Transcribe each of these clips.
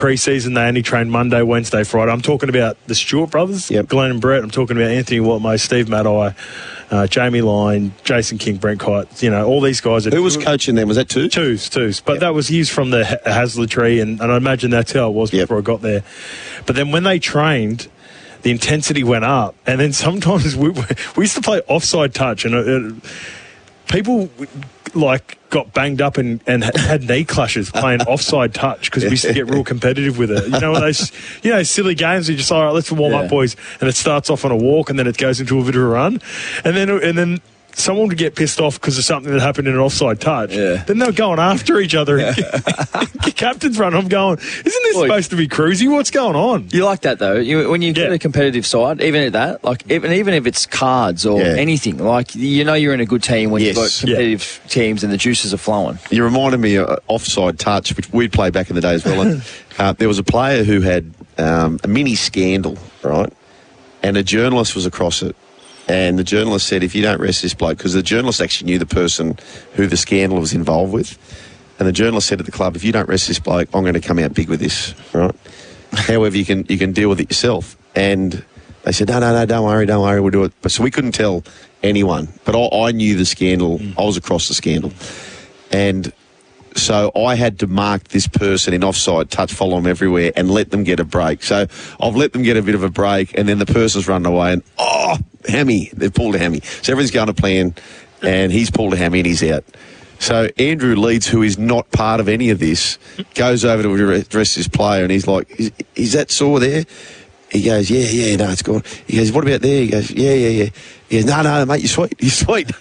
pre-season, they only trained Monday, Wednesday, Friday. I'm talking about the Stewart brothers, Glenn and Brett. I'm talking about Anthony Watmo, Steve Maddai, Jamie Lyne, Jason King, Brent Kite. All these guys. Who was coaching them? Was that two? Twos. But that was used from the Hasler tree, and I imagine that's how it was before I got there. But then when they trained, the intensity went up, and then sometimes we used to play offside touch, and people got banged up and had knee clashes playing offside touch because we used to get real competitive with it. Those silly games where you just, all right, let's warm up, boys, and it starts off on a walk and then it goes into a bit of a run, and then someone would get pissed off because of something that happened in an offside touch. Yeah. Then they're going after each other. Captain's run. I'm going, isn't this supposed to be cruisy? What's going on? You like that, though. When you get a competitive side, even at that, even if it's cards or anything, you're in a good team when you've got competitive teams and the juices are flowing. You reminded me of offside touch, which we'd play back in the day as well. And, there was a player who had a mini scandal, right? And a journalist was across it. And the journalist said, if you don't rest this bloke, because the journalist actually knew the person who the scandal was involved with. And the journalist said to the club, if you don't rest this bloke, I'm going to come out big with this, right? However, you can deal with it yourself. And they said, no, don't worry, we'll do it. So we couldn't tell anyone. But I knew the scandal. I was across the scandal. And so I had to mark this person in offside touch, follow them everywhere, and let them get a break. So I've let them get a bit of a break, and then the person's running away, and hammy, they've pulled a hammy. So everything's going to plan, and he's pulled a hammy and he's out. So Andrew Leeds, who is not part of any of this, goes over to address this player, and he's like, is that sore there? He goes, yeah, no, it's gone. He goes, what about there? He goes, yeah. He goes, no, mate, you're sweet.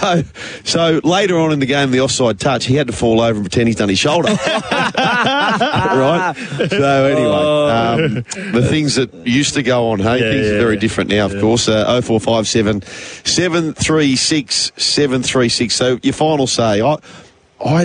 So later on in the game, the offside touch, he had to fall over and pretend he's done his shoulder. Right? So anyway, the things that used to go on, things are very different now, of course. 0457 736 736. So your final say, I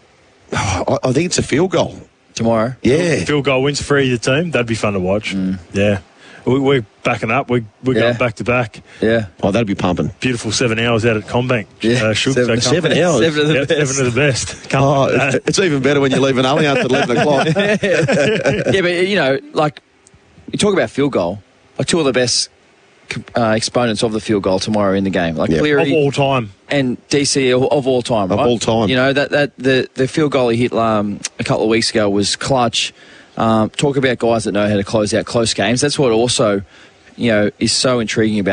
think it's a field goal. Tomorrow. Yeah. Field goal wins for either team. That'd be fun to watch. Yeah. We're backing up. We're going back to back. Yeah. Oh, that'd be pumping. Beautiful 7 hours out at Combank. Yeah. 7 hours. 7 of the best. 7 of the best. It's even better when you leave an Allianz at 11 o'clock. Yeah, but, you talk about field goal. Two of the best exponents of the field goal tomorrow in the game. Cleary. Of all time. And DC of all time, right? Of all time. The field goal he hit a couple of weeks ago was clutch. Talk about guys that know how to close out close games. That's what also, is so intriguing about